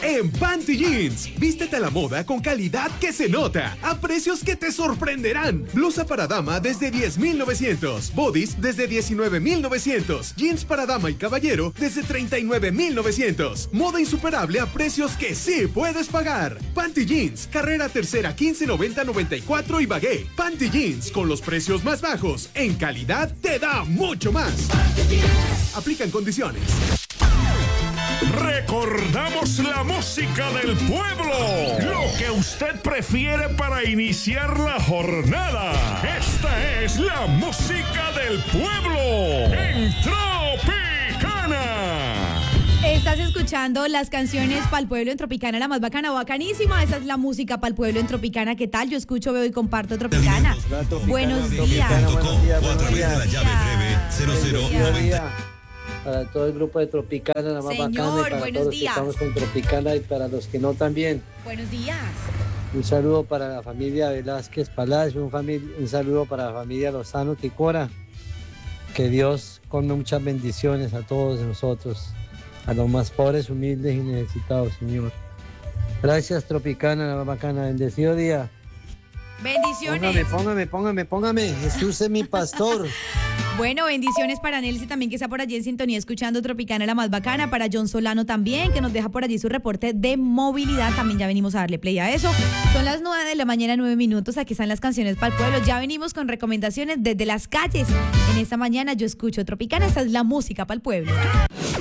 en Panty Jeans. Vístete a la moda con calidad que se nota, a precios que te sorprenderán. Blusa para dama desde 10,900, bodies desde 19,900, jeans para dama y caballero desde 39,900. Moda insuperable a precios que sí puedes pagar. Panty Jeans, carrera tercera 1590-94 y Bagué. Panty Jeans, con los precios más bajos, en calidad te da mucho más. Aplican condiciones. Recordamos la música del pueblo, lo que usted prefiere para iniciar la jornada. Esta es la música del pueblo en Tropicana. Estás escuchando las canciones para el pueblo en Tropicana, la más bacana, bacanísima. Esa es la música para el pueblo en Tropicana. ¿Qué tal? Yo escucho, veo y comparto Tropicana. Buenos días. O a través de la llave breve 0090. Para todo el grupo de Tropicana, la más Señor, bacana, y para buenos todos los que días. estamos con Tropicana y para los que no también. Buenos días. Un saludo para la familia Velázquez Palacio, un saludo para la familia Lozano Ticora. Que Dios con muchas bendiciones a todos nosotros, a los más pobres, humildes y necesitados, Señor. Gracias, Tropicana, la más bacana. Bendecido día. Bendiciones. Póngame. Jesús es mi pastor. Bueno, bendiciones para Nelcy también, que está por allí en sintonía escuchando Tropicana, la más bacana. Para John Solano también, que nos deja por allí su reporte de movilidad. También ya venimos a darle play a eso. Son las 9 de la mañana, 9 minutos. Aquí están las canciones para el pueblo. Ya venimos con recomendaciones desde las calles. En esta mañana yo escucho Tropicana. Esta es la música para el pueblo.